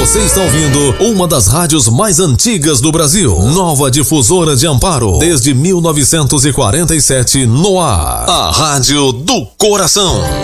Você está ouvindo uma das rádios mais antigas do Brasil. Nova Difusora de Amparo. Desde 1947 no ar. A Rádio do Coração.